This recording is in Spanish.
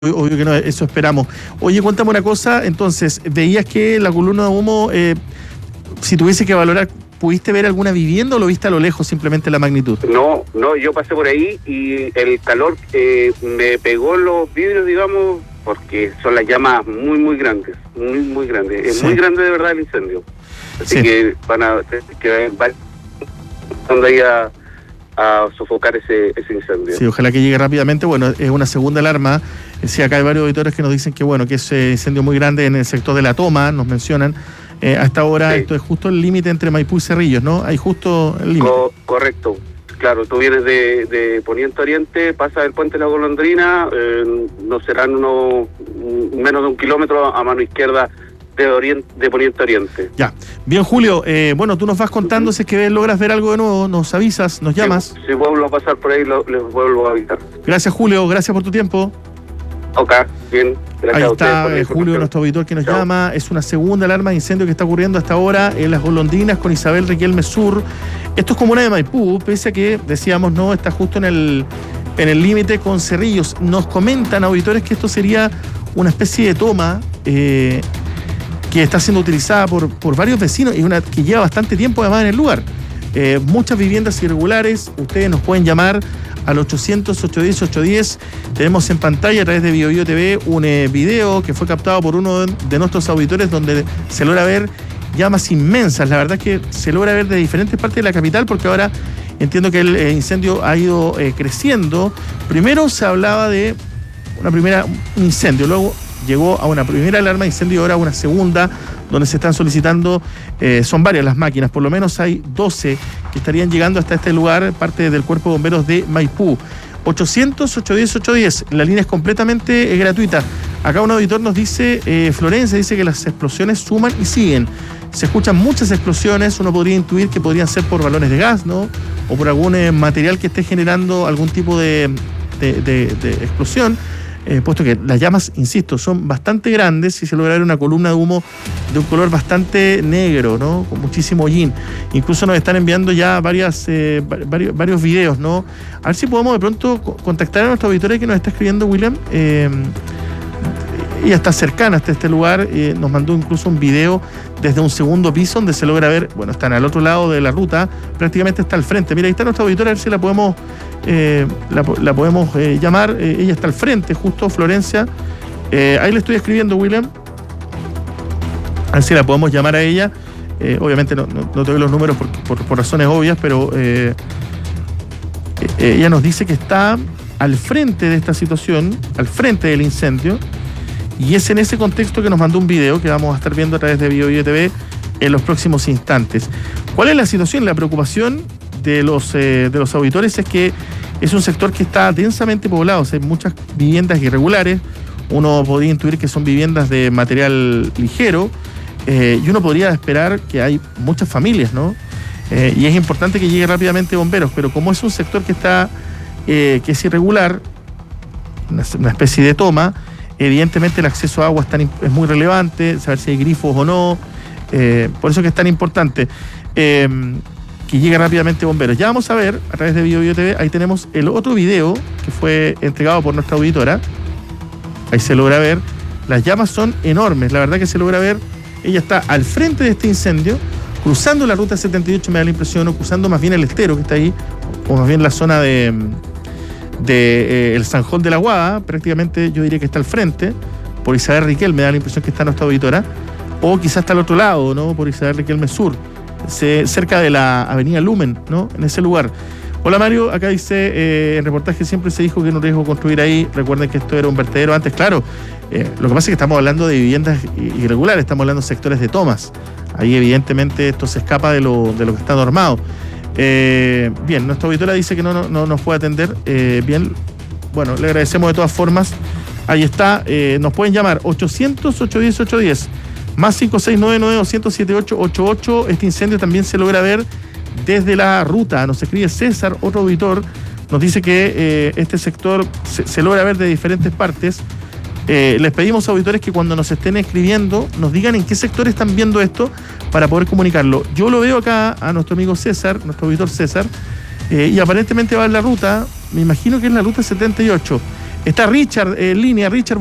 Obvio que no, eso esperamos. Oye, cuéntame una cosa, entonces, veías que la columna de humo, si tuviese que valorar, ¿pudiste ver alguna vivienda o lo viste a lo lejos simplemente la magnitud? No, yo pasé por ahí y el calor me pegó los vidrios, digamos, porque son las llamas muy grandes, muy grandes. Es muy grande de verdad el incendio. Así que van a ahí a sofocar ese incendio. Sí, ojalá que llegue rápidamente. Bueno, es una segunda alarma. Sí, acá hay varios auditores que nos dicen que bueno, que es incendio muy grande en el sector de La Toma, nos mencionan. A esta hora, esto es justo el límite entre Maipú y Cerrillos, ¿no? Hay justo el límite. Correcto. Claro, tú vienes de poniente a oriente, pasas el puente de la Golondrina, no serán menos de 1 kilómetro a mano izquierda de poniente a oriente. Ya. Bien, Julio, bueno, tú nos vas contando si es que logras ver algo de nuevo, nos avisas, nos llamas. Si vuelvo a pasar por ahí, les vuelvo a avisar. Gracias, Julio, gracias por tu tiempo. Ok, bien. Ahí está Julio, nuestro auditor que nos llama. Es una segunda alarma de incendio que está ocurriendo hasta ahora en Las Golondrinas con Isabel Riquelme Sur. Esto es comuna de Maipú, pese a que, decíamos, no está justo en el límite con Cerrillos. Nos comentan auditores que esto sería una especie de toma que está siendo utilizada por varios vecinos y una que lleva bastante tiempo además en el lugar. Muchas viviendas irregulares, ustedes nos pueden llamar al 800-810-810. Tenemos en pantalla a través de BioBio TV un video que fue captado por uno de nuestros auditores donde se logra ver llamas inmensas. La verdad es que se logra ver de diferentes partes de la capital porque ahora entiendo que el incendio ha ido creciendo. Primero se hablaba de un incendio, luego llegó a una primera alarma de incendio y ahora una segunda, donde se están solicitando, son varias las máquinas, por lo menos hay 12 que estarían llegando hasta este lugar, parte del Cuerpo de Bomberos de Maipú. 800-810-810, la línea es completamente gratuita. Acá un auditor nos dice, Florencia dice que las explosiones suman y siguen. Se escuchan muchas explosiones, uno podría intuir que podrían ser por balones de gas, ¿no? O por algún material que esté generando algún tipo de explosión. Puesto que las llamas, insisto, son bastante grandes y se logra ver una columna de humo de un color bastante negro, ¿no? Con muchísimo hollín. Incluso nos están enviando ya varios videos, ¿no? A ver si podemos de pronto contactar a nuestra auditoría que nos está escribiendo, William. Ella está cercana hasta este lugar, nos mandó incluso un video desde un segundo piso donde se logra ver, bueno, están al otro lado de la ruta, prácticamente está al frente. Mira, ahí está nuestra auditora, a ver si la podemos llamar. Ella está al frente, justo, Florencia. Ahí le estoy escribiendo, William. A ver si la podemos llamar a ella. Obviamente no te doy los números por razones obvias, pero ella nos dice que está al frente de esta situación, al frente del incendio. Y es en ese contexto que nos mandó un video que vamos a estar viendo a través de BioBio TV en los próximos instantes. ¿Cuál es la situación? La preocupación de los auditores es que es un sector que está densamente poblado, o sea, hay muchas viviendas irregulares. Uno podría intuir que son viviendas de material ligero y uno podría esperar que hay muchas familias, ¿no? Y es importante que llegue rápidamente bomberos, pero como es un sector que es irregular, una especie de toma, evidentemente el acceso a agua es muy relevante, saber si hay grifos o no, por eso que es tan importante que llegue rápidamente bomberos. Ya vamos a ver a través de BioBio TV, ahí tenemos el otro video que fue entregado por nuestra auditora, ahí se logra ver, las llamas son enormes, la verdad que se logra ver, ella está al frente de este incendio, cruzando la ruta 78 me da la impresión, o cruzando más bien el estero que está ahí, o más bien la zona de el Sanjón de la Guada, prácticamente yo diría que está al frente, por Isabel Riquelme me da la impresión que está nuestra auditora, o quizás está al otro lado, ¿no? Por Isabel Riquelme Sur, cerca de la avenida Lumen, ¿no? En ese lugar. Hola Mario, acá dice, en reportaje siempre se dijo que era un riesgo construir ahí, recuerden que esto era un vertedero antes, claro, lo que pasa es que estamos hablando de viviendas irregulares, estamos hablando de sectores de tomas, ahí evidentemente esto se escapa de lo que está normado. Bien, nuestra auditora dice que no nos puede atender. Bien, bueno, le agradecemos de todas formas. Ahí está, nos pueden llamar 800-810-810 más 5699-207-888. Este incendio también se logra ver desde la ruta. Nos escribe César, otro auditor, nos dice que este sector se logra ver de diferentes partes. Les pedimos a auditores que cuando nos estén escribiendo nos digan en qué sector están viendo esto para poder comunicarlo. Yo lo veo acá a nuestro amigo César, nuestro auditor César, y aparentemente va en la ruta, me imagino que es la ruta 78. Está Richard en línea. Richard,